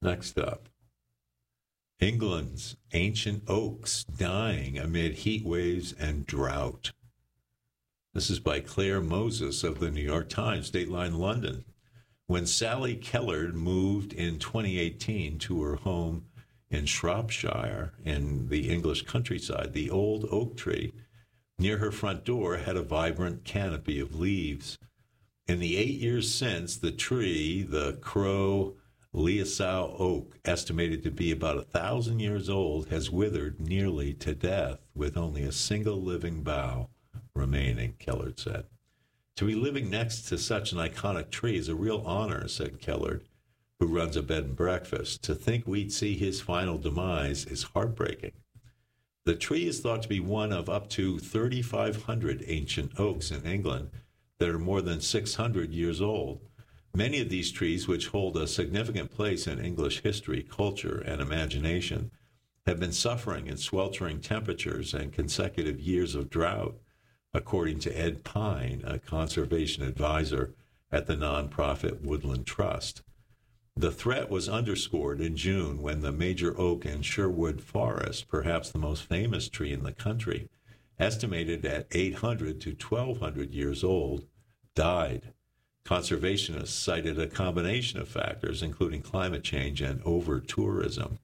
Next up, England's ancient oaks dying amid heat waves and drought. This is by Claire Moses of the New York Times, Dateline London. When Sally Kellard moved in 2018 to her home in Shropshire in the English countryside, the old oak tree near her front door had a vibrant canopy of leaves. In the 8 years since, the tree, the Crow Leasau oak, estimated to be about 1,000 years old, has withered nearly to death with only a single living bough remaining, Kellard said. To be living next to such an iconic tree is a real honor, said Kellard, who runs a bed and breakfast. To think we'd see his final demise is heartbreaking. The tree is thought to be one of up to 3,500 ancient oaks in England that are more than 600 years old. Many of these trees, which hold a significant place in English history, culture, and imagination, have been suffering in sweltering temperatures and consecutive years of drought, according to Ed Pine, a conservation advisor at the nonprofit Woodland Trust. The threat was underscored in June when the major oak in Sherwood Forest, perhaps the most famous tree in the country, estimated at 800 to 1,200 years old, died. Conservationists cited a combination of factors, including climate change and over-tourism.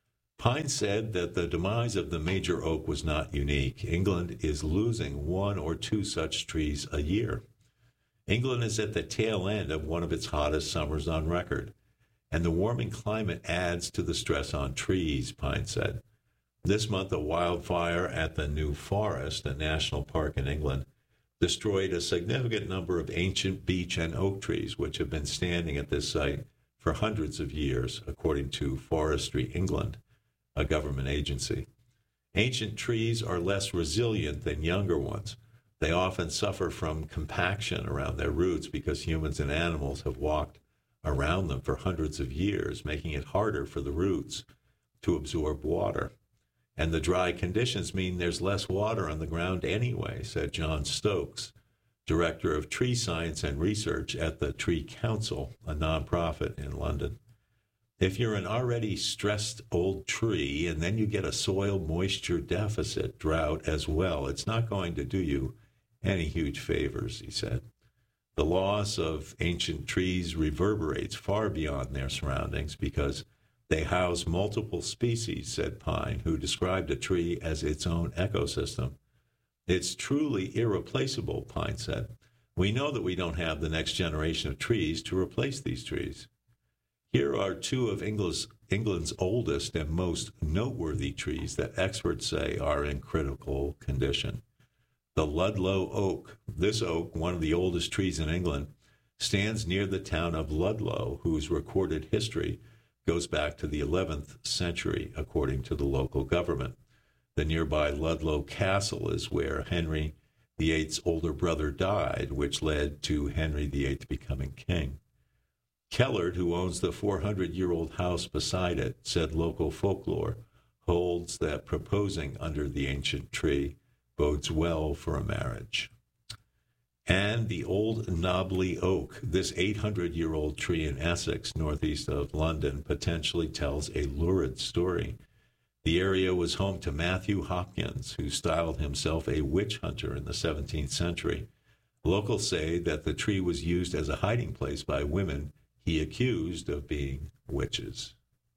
Pine said that the demise of the major oak was not unique. England is losing one or two such trees a year. England is at the tail end of one of its hottest summers on record, and the warming climate adds to the stress on trees, Pine said. This month, a wildfire at the New Forest, a national park in England, destroyed a significant number of ancient beech and oak trees, which have been standing at this site for hundreds of years, according to Forestry England, a government agency. Ancient trees are less resilient than younger ones. They often suffer from compaction around their roots because humans and animals have walked around them for hundreds of years, making it harder for the roots to absorb water. And the dry conditions mean there's less water on the ground anyway, said John Stokes, Director of Tree Science and Research at the Tree Council, a nonprofit in London. If you're an already stressed old tree and then you get a soil moisture deficit drought as well, it's not going to do you any huge favors, he said. The loss of ancient trees reverberates far beyond their surroundings because they house multiple species, said Pine, who described a tree as its own ecosystem. It's truly irreplaceable, Pine said. We know that we don't have the next generation of trees to replace these trees. Here are two of England's oldest and most noteworthy trees that experts say are in critical condition. The Ludlow oak. This oak, one of the oldest trees in England, stands near the town of Ludlow, whose recorded history goes back to the 11th century, according to the local government. The nearby Ludlow Castle is where Henry VIII's older brother died, which led to Henry VIII becoming king. Kellard, who owns the 400-year-old house beside it, said local folklore holds that proposing under the ancient tree bodes well for a marriage. And the old Knobley oak, this 800-year-old tree in Essex, northeast of London, potentially tells a lurid story. The area was home to Matthew Hopkins, who styled himself a witch hunter in the 17th century. Locals say that the tree was used as a hiding place by women he accused of being witches.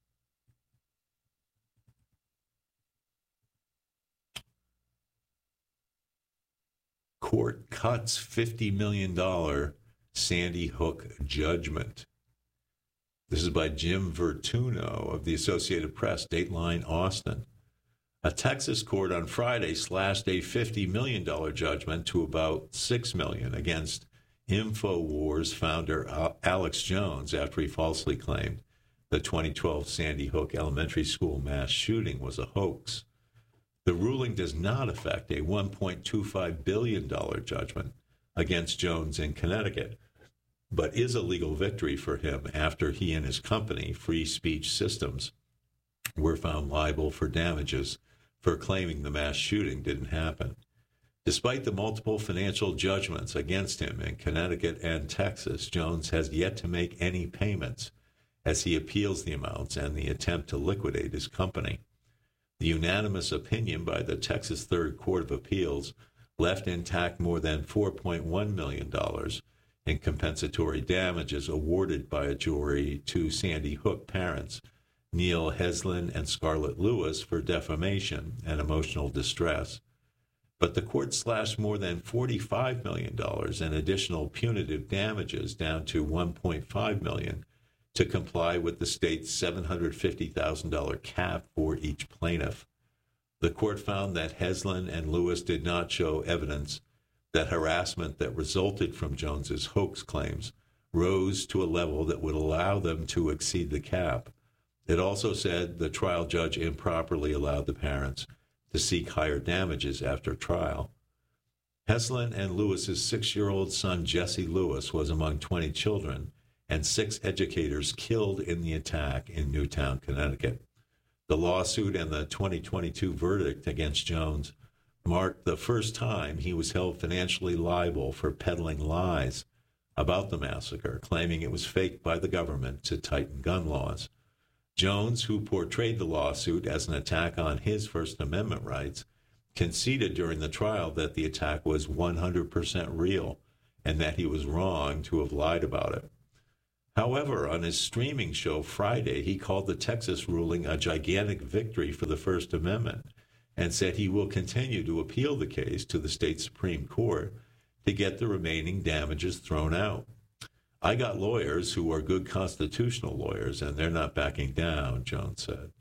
Court cuts $50 million Sandy Hook judgment. This is by Jim Vertuno of the Associated Press, Dateline Austin. A Texas court on Friday slashed a $50 million judgment to about $6 million against InfoWars founder Alex Jones after he falsely claimed the 2012 Sandy Hook Elementary School mass shooting was a hoax. The ruling does not affect a $1.25 billion judgment against Jones in Connecticut, but is a legal victory for him after he and his company, Free Speech Systems, were found liable for damages for claiming the mass shooting didn't happen. Despite the multiple financial judgments against him in Connecticut and Texas, Jones has yet to make any payments as he appeals the amounts and the attempt to liquidate his company. The unanimous opinion by the Texas Third Court of Appeals left intact more than $4.1 million in compensatory damages awarded by a jury to Sandy Hook parents, Neil Heslin and Scarlett Lewis, for defamation and emotional distress. But the court slashed more than $45 million in additional punitive damages down to $1.5 million to comply with the state's $750,000 cap for each plaintiff. The court found that Heslin and Lewis did not show evidence that harassment that resulted from Jones's hoax claims rose to a level that would allow them to exceed the cap. It also said the trial judge improperly allowed the parents to seek higher damages after trial. Heslin and Lewis's 6-year-old son, Jesse Lewis, was among 20 children and 6 educators killed in the attack in Newtown, Connecticut. The lawsuit and the 2022 verdict against Jones marked the first time he was held financially liable for peddling lies about the massacre, claiming it was faked by the government to tighten gun laws. Jones, who portrayed the lawsuit as an attack on his First Amendment rights, conceded during the trial that the attack was 100% real and that he was wrong to have lied about it. However, on his streaming show Friday, he called the Texas ruling a gigantic victory for the First Amendment and said he will continue to appeal the case to the state Supreme Court to get the remaining damages thrown out. I got lawyers who are good constitutional lawyers, and they're not backing down, Jones said.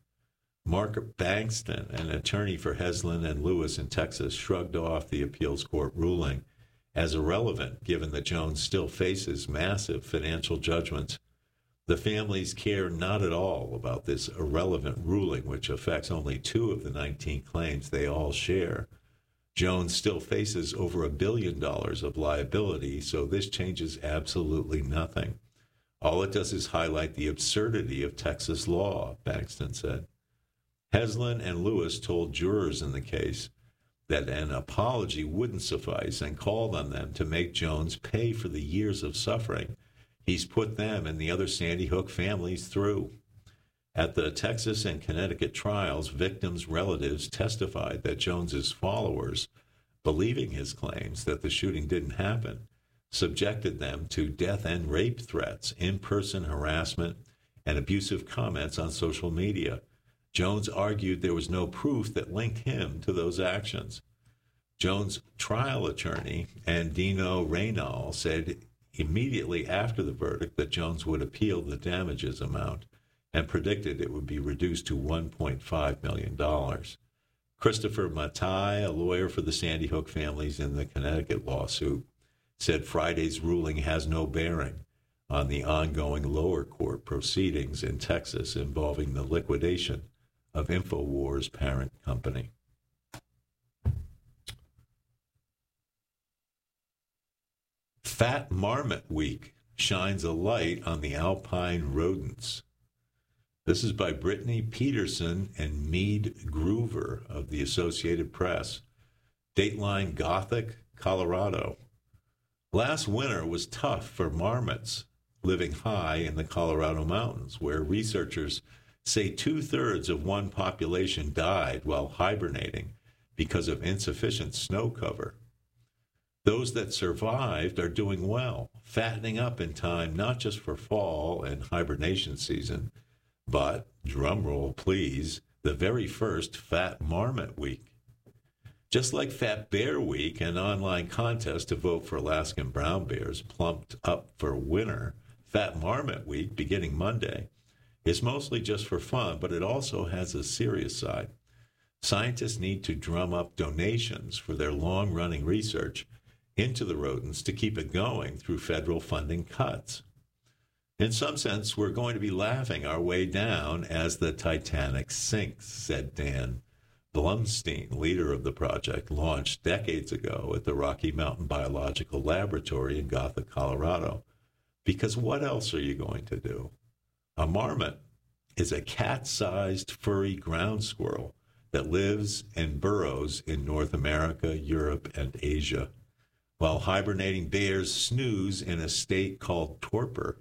Mark Bankston, an attorney for Heslin and Lewis in Texas, shrugged off the appeals court ruling as irrelevant, given that Jones still faces massive financial judgments. The families care not at all about this irrelevant ruling, which affects only 2 of the 19 claims they all share. Jones still faces over $1 billion of liability, so this changes absolutely nothing. All it does is highlight the absurdity of Texas law, Bankston said. Heslin and Lewis told jurors in the case that an apology wouldn't suffice and called on them to make Jones pay for the years of suffering he's put them and the other Sandy Hook families through. At the Texas and Connecticut trials, victims' relatives testified that Jones's followers, believing his claims that the shooting didn't happen, subjected them to death and rape threats, in-person harassment, and abusive comments on social media. Jones argued there was no proof that linked him to those actions. Jones' trial attorney, Andino Reynal, said immediately after the verdict that Jones would appeal the damages amount and predicted it would be reduced to $1.5 million. Christopher Matai, a lawyer for the Sandy Hook families in the Connecticut lawsuit, said Friday's ruling has no bearing on the ongoing lower court proceedings in Texas involving the liquidation of InfoWars' parent company. Fat Marmot Week shines a light on the alpine rodents. This is by Brittany Peterson and Meade Groover of the Associated Press. Dateline Gothic, Colorado. Last winter was tough for marmots living high in the Colorado mountains, where researchers say 2/3 of one population died while hibernating because of insufficient snow cover. Those that survived are doing well, fattening up in time not just for fall and hibernation season, but, drumroll please, the very first Fat Marmot Week. Just like Fat Bear Week, an online contest to vote for Alaskan brown bears plumped up for winner, Fat Marmot Week, beginning Monday, is mostly just for fun, but it also has a serious side. Scientists need to drum up donations for their long-running research into the rodents to keep it going through federal funding cuts. In some sense, we're going to be laughing our way down as the Titanic sinks, said Dan Blumstein, leader of the project, launched decades ago at the Rocky Mountain Biological Laboratory in Gothic, Colorado. Because what else are you going to do? A marmot is a cat-sized furry ground squirrel that lives and burrows in North America, Europe, and Asia. While hibernating bears snooze in a state called torpor,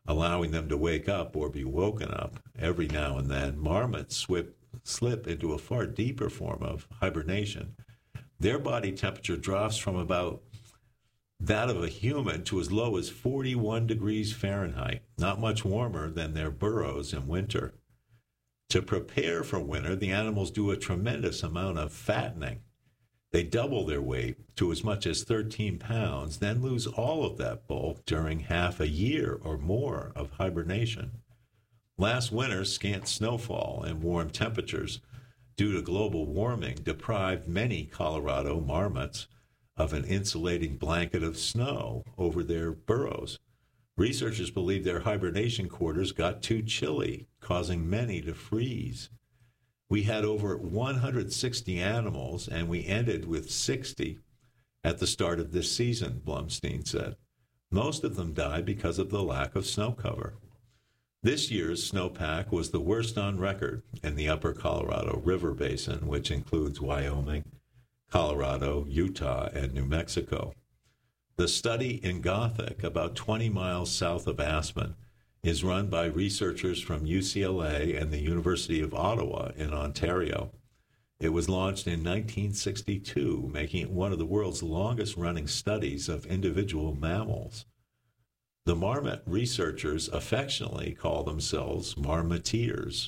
allowing them to wake up or be woken up every now and then. Marmots slip into a far deeper form of hibernation. Their body temperature drops from about that of a human to as low as 41 degrees Fahrenheit, not much warmer than their burrows in winter. To prepare for winter, the animals do a tremendous amount of fattening. They double their weight to as much as 13 pounds, then lose all of that bulk during half a year or more of hibernation. Last winter, scant snowfall and warm temperatures due to global warming deprived many Colorado marmots of an insulating blanket of snow over their burrows. Researchers believe their hibernation quarters got too chilly, causing many to freeze. We had over 160 animals, and we ended with 60 at the start of this season, Blumstein said. Most of them died because of the lack of snow cover. This year's snowpack was the worst on record in the upper Colorado River Basin, which includes Wyoming, Colorado, Utah, and New Mexico. The study in Gothic, about 20 miles south of Aspen, is run by researchers from UCLA and the University of Ottawa in Ontario. It was launched in 1962, making it one of the world's longest-running studies of individual mammals. The marmot researchers affectionately call themselves marmoteers.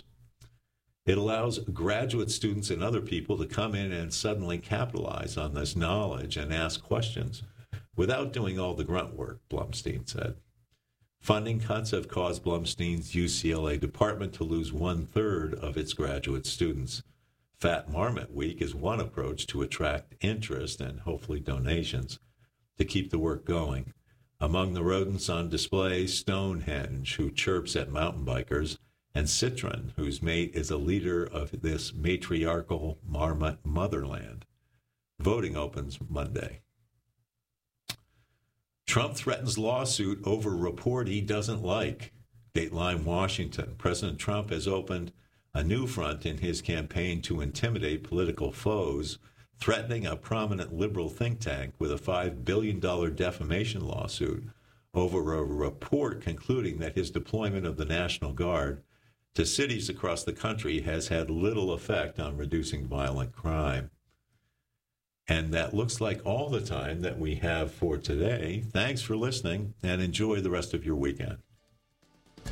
It allows graduate students and other people to come in and suddenly capitalize on this knowledge and ask questions without doing all the grunt work, Blumstein said. Funding cuts have caused Blumstein's UCLA department to lose 1/3 of its graduate students. Fat Marmot Week is one approach to attract interest and hopefully donations to keep the work going. Among the rodents on display, Stonehenge, who chirps at mountain bikers, and Citron, whose mate is a leader of this matriarchal marmot motherland. Voting opens Monday. Trump threatens lawsuit over report he doesn't like. Dateline Washington. President Trump has opened a new front in his campaign to intimidate political foes, threatening a prominent liberal think tank with a $5 billion defamation lawsuit over a report concluding that his deployment of the National Guard to cities across the country has had little effect on reducing violent crime. And that looks like all the time that we have for today. Thanks for listening, and enjoy the rest of your weekend.